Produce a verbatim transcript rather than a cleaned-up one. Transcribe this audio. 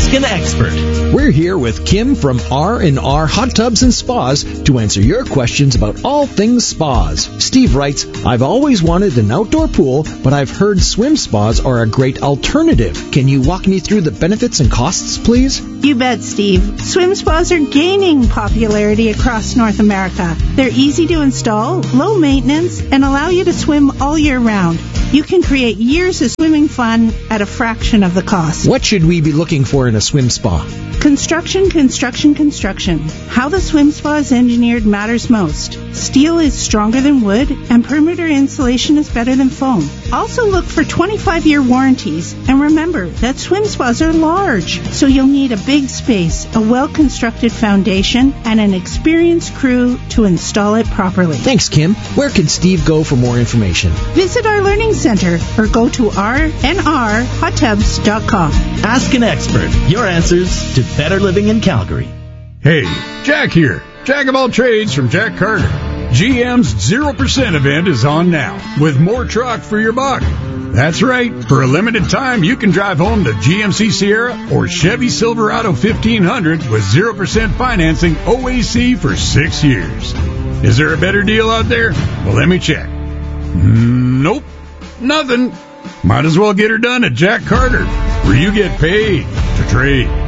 Ask an expert. We're here with Kim from R and R Hot Tubs and Spas to answer your questions about all things spas. Steve writes, I've always wanted an outdoor pool, but I've heard swim spas are a great alternative. Can you walk me through the benefits and costs, please? You bet, Steve. Swim spas are gaining popularity across North America. They're easy to install, low maintenance, and allow you to swim all year round. You can create years of swimming fun at a fraction of the cost. What should we be looking for in a swim spa? Construction, construction, construction. How the swim spa is engineered matters most. Steel is stronger than wood, and perimeter insulation is better than foam. Also look for twenty-five year warranties, and remember that swim spas are large, so you'll need a big space, a well-constructed foundation, and an experienced crew to install it properly. Thanks, Kim. Where can Steve go for more information? Visit our learning center or go to r n r hot tubs dot com. Ask an expert. Your answers to better living in Calgary. Hey, Jack here. Jack of all trades from Jack Carter. G M's zero percent event is on now, with more truck for your buck. That's right. For a limited time, you can drive home the G M C Sierra or Chevy Silverado fifteen hundred with zero percent financing O A C for six years. Is there a better deal out there? Well, let me check. Nope. Nothing. Might as well get her done at Jack Carter, where you get paid to trade.